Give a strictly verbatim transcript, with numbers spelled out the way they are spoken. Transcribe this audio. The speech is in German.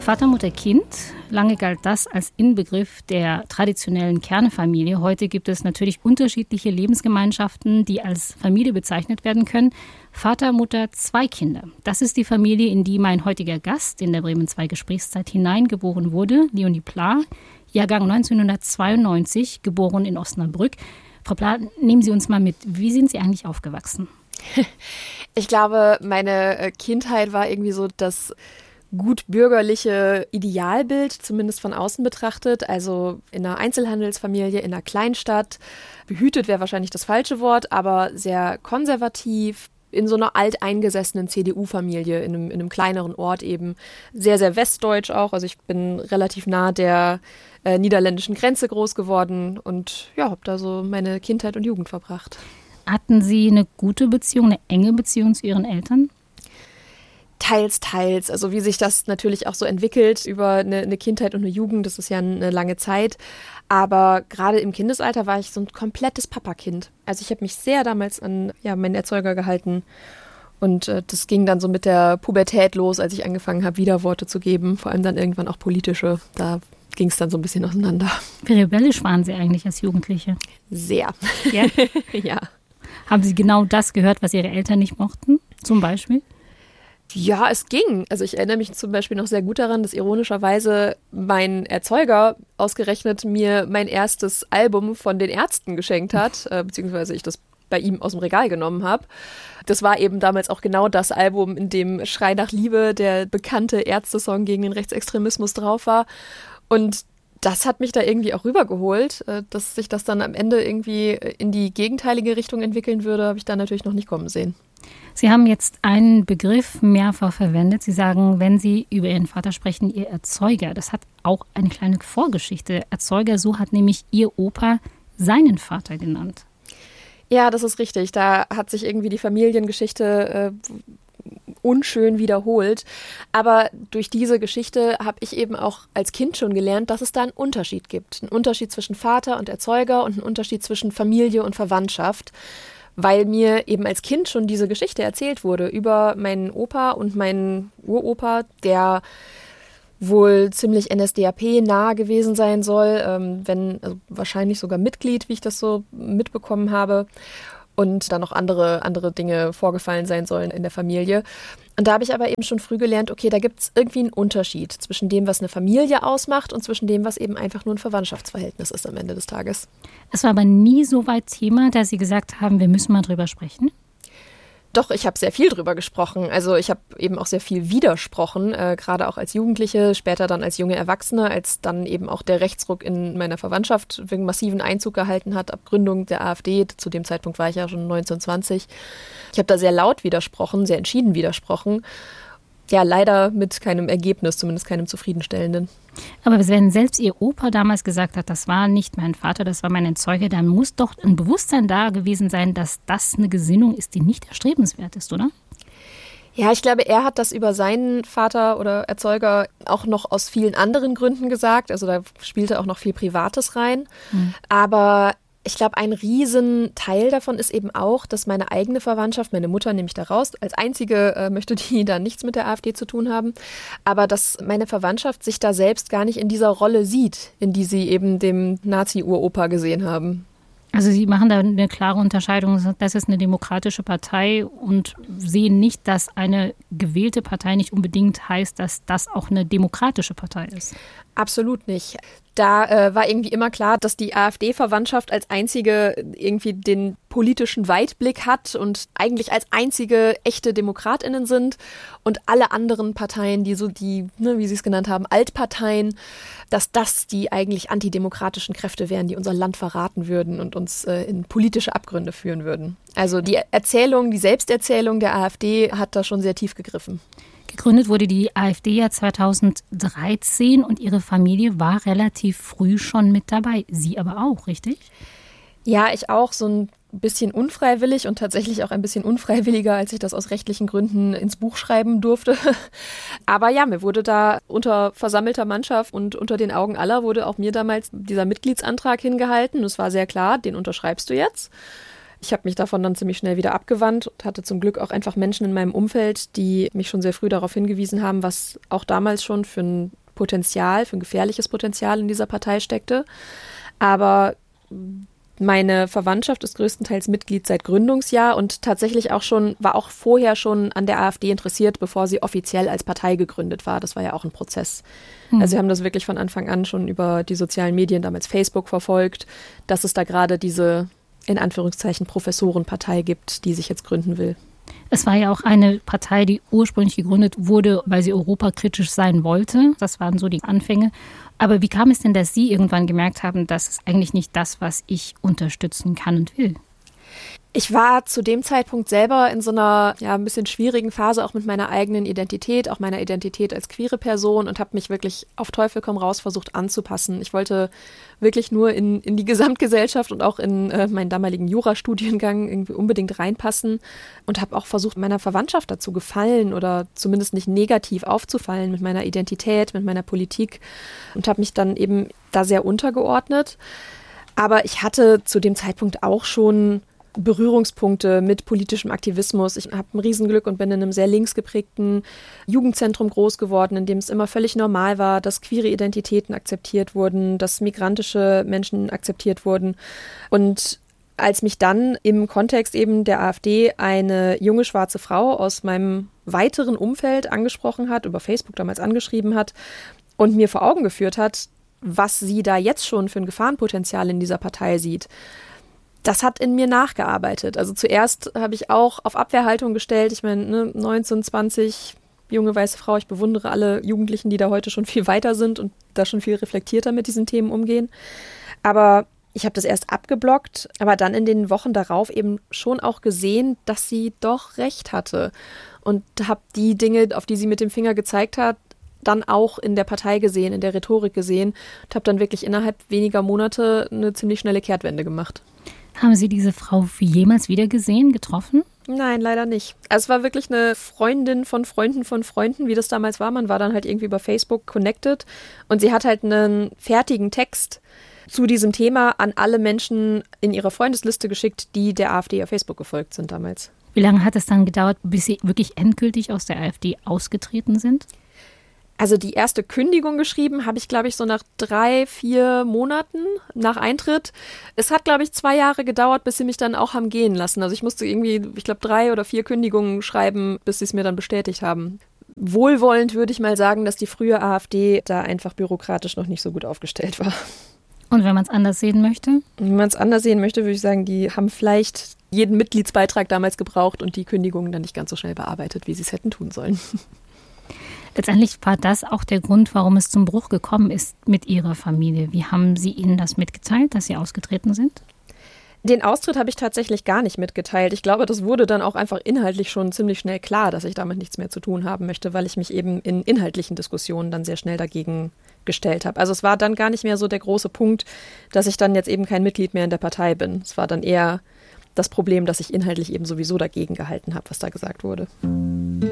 Vater, Mutter, Kind. Lange galt das als Inbegriff der traditionellen Kernfamilie. Heute gibt es natürlich unterschiedliche Lebensgemeinschaften, die als Familie bezeichnet werden können. Vater, Mutter, zwei Kinder. Das ist die Familie, in die mein heutiger Gast in der Bremen zwei Gesprächszeit hineingeboren wurde, Leonie Pla, Jahrgang neunzehnhundertzweiundneunzig, geboren in Osnabrück. Frau Pla, nehmen Sie uns mal mit. Wie sind Sie eigentlich aufgewachsen? Ich glaube, meine Kindheit war irgendwie so das gut bürgerliche Idealbild, zumindest von außen betrachtet. Also in einer Einzelhandelsfamilie, in einer Kleinstadt. Behütet wäre wahrscheinlich das falsche Wort, aber sehr konservativ. In so einer alteingesessenen C D U-Familie, in einem, in einem kleineren Ort eben. Sehr, sehr westdeutsch auch. Also ich bin relativ nah der äh, niederländischen Grenze groß geworden und ja, habe da so meine Kindheit und Jugend verbracht. Hatten Sie eine gute Beziehung, eine enge Beziehung zu Ihren Eltern? Teils, teils. Also wie sich das natürlich auch so entwickelt über eine, eine Kindheit und eine Jugend, das ist ja eine lange Zeit. Aber gerade im Kindesalter war ich so ein komplettes Papakind. Also ich habe mich sehr damals an ja, meinen Erzeuger gehalten. Und äh, das ging dann so mit der Pubertät los, als ich angefangen habe, Widerworte zu geben. Vor allem dann irgendwann auch politische. Da ging es dann so ein bisschen auseinander. Wie rebellisch waren Sie eigentlich als Jugendliche? Sehr. Ja? Ja. Haben Sie genau das gehört, was Ihre Eltern nicht mochten, zum Beispiel? Ja, es ging. Also ich erinnere mich zum Beispiel noch sehr gut daran, dass ironischerweise mein Erzeuger ausgerechnet mir mein erstes Album von den Ärzten geschenkt hat, äh, beziehungsweise ich das bei ihm aus dem Regal genommen habe. Das war eben damals auch genau das Album, in dem Schrei nach Liebe, der bekannte Ärzte-Song gegen den Rechtsextremismus, drauf war. Und das hat mich da irgendwie auch rübergeholt, äh, dass sich das dann am Ende irgendwie in die gegenteilige Richtung entwickeln würde, habe ich da natürlich noch nicht kommen sehen. Sie haben jetzt einen Begriff mehrfach verwendet. Sie sagen, wenn Sie über Ihren Vater sprechen, Ihr Erzeuger. Das hat auch eine kleine Vorgeschichte. Erzeuger, so hat nämlich Ihr Opa seinen Vater genannt. Ja, das ist richtig. Da hat sich irgendwie die Familiengeschichte äh, unschön wiederholt. Aber durch diese Geschichte habe ich eben auch als Kind schon gelernt, dass es da einen Unterschied gibt. Einen Unterschied zwischen Vater und Erzeuger und einen Unterschied zwischen Familie und Verwandtschaft. Weil mir eben als Kind schon diese Geschichte erzählt wurde über meinen Opa und meinen Uropa, der wohl ziemlich N S D A P-nah gewesen sein soll, ähm, wenn also wahrscheinlich sogar Mitglied, wie ich das so mitbekommen habe. Und dann noch andere, andere Dinge vorgefallen sein sollen in der Familie. Und da habe ich aber eben schon früh gelernt, okay, da gibt es irgendwie einen Unterschied zwischen dem, was eine Familie ausmacht und zwischen dem, was eben einfach nur ein Verwandtschaftsverhältnis ist am Ende des Tages. Es war aber nie so weit Thema, dass Sie gesagt haben, wir müssen mal drüber sprechen? Doch, ich habe sehr viel drüber gesprochen. Also ich habe eben auch sehr viel widersprochen, äh, gerade auch als Jugendliche, später dann als junge Erwachsene, als dann eben auch der Rechtsruck in meiner Verwandtschaft wegen massiven Einzug gehalten hat, ab Gründung der AfD. Zu dem Zeitpunkt war ich ja schon neunzehn, zwanzig. Ich habe da sehr laut widersprochen, sehr entschieden widersprochen. Ja, leider mit keinem Ergebnis, zumindest keinem zufriedenstellenden. Aber wenn selbst Ihr Opa damals gesagt hat, das war nicht mein Vater, das war mein Erzeuger, dann muss doch ein Bewusstsein da gewesen sein, dass das eine Gesinnung ist, die nicht erstrebenswert ist, oder? Ja, ich glaube, er hat das über seinen Vater oder Erzeuger auch noch aus vielen anderen Gründen gesagt. Also da spielte auch noch viel Privates rein. Mhm. Aber ich glaube, ein Riesenteil davon ist eben auch, dass meine eigene Verwandtschaft, meine Mutter nehme ich da raus, als einzige äh, möchte die da nichts mit der AfD zu tun haben, aber dass meine Verwandtschaft sich da selbst gar nicht in dieser Rolle sieht, in die sie eben dem Nazi-Uropa gesehen haben. Also Sie machen da eine klare Unterscheidung, das ist eine demokratische Partei und sehen nicht, dass eine gewählte Partei nicht unbedingt heißt, dass das auch eine demokratische Partei ist. Absolut nicht. Da äh, war irgendwie immer klar, dass die AfD-Verwandtschaft als einzige irgendwie den politischen Weitblick hat und eigentlich als einzige echte DemokratInnen sind und alle anderen Parteien, die so die, ne, wie Sie es genannt haben, Altparteien, dass das die eigentlich antidemokratischen Kräfte wären, die unser Land verraten würden und uns äh, in politische Abgründe führen würden. Also die Erzählung, die Selbsterzählung der AfD hat da schon sehr tief gegriffen. Gegründet wurde die AfD ja zweitausenddreizehn und Ihre Familie war relativ früh schon mit dabei. Sie aber auch, richtig? Ja, ich auch, so ein bisschen unfreiwillig und tatsächlich auch ein bisschen unfreiwilliger, als ich das aus rechtlichen Gründen ins Buch schreiben durfte. Aber ja, mir wurde da unter versammelter Mannschaft und unter den Augen aller wurde auch mir damals dieser Mitgliedsantrag hingehalten. Es war sehr klar, den unterschreibst du jetzt. Ich habe mich davon dann ziemlich schnell wieder abgewandt und hatte zum Glück auch einfach Menschen in meinem Umfeld, die mich schon sehr früh darauf hingewiesen haben, was auch damals schon für ein Potenzial, für ein gefährliches Potenzial in dieser Partei steckte. Aber meine Verwandtschaft ist größtenteils Mitglied seit Gründungsjahr und tatsächlich auch schon, war auch vorher schon an der AfD interessiert, bevor sie offiziell als Partei gegründet war. Das war ja auch ein Prozess. Hm. Also wir haben das wirklich von Anfang an schon über die sozialen Medien, damals Facebook, verfolgt, dass es da gerade diese, in Anführungszeichen, Professorenpartei gibt, die sich jetzt gründen will. Es war ja auch eine Partei, die ursprünglich gegründet wurde, weil sie europakritisch sein wollte. Das waren so die Anfänge. Aber wie kam es denn, dass Sie irgendwann gemerkt haben, das ist eigentlich nicht das, was ich unterstützen kann und will? Ich war zu dem Zeitpunkt selber in so einer ja, ein bisschen schwierigen Phase, auch mit meiner eigenen Identität, auch meiner Identität als queere Person und habe mich wirklich auf Teufel komm raus versucht anzupassen. Ich wollte wirklich nur in, in die Gesamtgesellschaft und auch in äh, meinen damaligen Jurastudiengang irgendwie unbedingt reinpassen und habe auch versucht, meiner Verwandtschaft dazu gefallen oder zumindest nicht negativ aufzufallen mit meiner Identität, mit meiner Politik und habe mich dann eben da sehr untergeordnet. Aber ich hatte zu dem Zeitpunkt auch schon Berührungspunkte mit politischem Aktivismus. Ich habe ein Riesenglück und bin in einem sehr links geprägten Jugendzentrum groß geworden, in dem es immer völlig normal war, dass queere Identitäten akzeptiert wurden, dass migrantische Menschen akzeptiert wurden. Und als mich dann im Kontext eben der AfD eine junge schwarze Frau aus meinem weiteren Umfeld angesprochen hat, über Facebook damals angeschrieben hat und mir vor Augen geführt hat, was sie da jetzt schon für ein Gefahrenpotenzial in dieser Partei sieht, das hat in mir nachgearbeitet. Also zuerst habe ich auch auf Abwehrhaltung gestellt. Ich meine, ne, neunzehn, zwanzig, junge weiße Frau. Ich bewundere alle Jugendlichen, die da heute schon viel weiter sind und da schon viel reflektierter mit diesen Themen umgehen. Aber ich habe das erst abgeblockt, aber dann in den Wochen darauf eben schon auch gesehen, dass sie doch recht hatte. Und habe die Dinge, auf die sie mit dem Finger gezeigt hat, dann auch in der Partei gesehen, in der Rhetorik gesehen und habe dann wirklich innerhalb weniger Monate eine ziemlich schnelle Kehrtwende gemacht. Haben Sie diese Frau jemals wieder gesehen, getroffen? Nein, leider nicht. Also es war wirklich eine Freundin von Freunden von Freunden, wie das damals war. Man war dann halt irgendwie über Facebook connected und sie hat halt einen fertigen Text zu diesem Thema an alle Menschen in ihrer Freundesliste geschickt, die der AfD auf Facebook gefolgt sind damals. Wie lange hat es dann gedauert, bis Sie wirklich endgültig aus der AfD ausgetreten sind? Also die erste Kündigung geschrieben habe ich, glaube ich, so nach drei, vier Monaten nach Eintritt. Es hat, glaube ich, zwei Jahre gedauert, bis sie mich dann auch haben gehen lassen. Also ich musste irgendwie, ich glaube, drei oder vier Kündigungen schreiben, bis sie es mir dann bestätigt haben. Wohlwollend würde ich mal sagen, dass die frühe AfD da einfach bürokratisch noch nicht so gut aufgestellt war. Und wenn man es anders sehen möchte? Wenn man es anders sehen möchte, würde ich sagen, die haben vielleicht jeden Mitgliedsbeitrag damals gebraucht und die Kündigungen dann nicht ganz so schnell bearbeitet, wie sie es hätten tun sollen. Letztendlich war das auch der Grund, warum es zum Bruch gekommen ist mit Ihrer Familie. Wie haben Sie ihnen das mitgeteilt, dass Sie ausgetreten sind? Den Austritt habe ich tatsächlich gar nicht mitgeteilt. Ich glaube, das wurde dann auch einfach inhaltlich schon ziemlich schnell klar, dass ich damit nichts mehr zu tun haben möchte, weil ich mich eben in inhaltlichen Diskussionen dann sehr schnell dagegen gestellt habe. Also es war dann gar nicht mehr so der große Punkt, dass ich dann jetzt eben kein Mitglied mehr in der Partei bin. Es war dann eher das Problem, dass ich inhaltlich eben sowieso dagegen gehalten habe, was da gesagt wurde.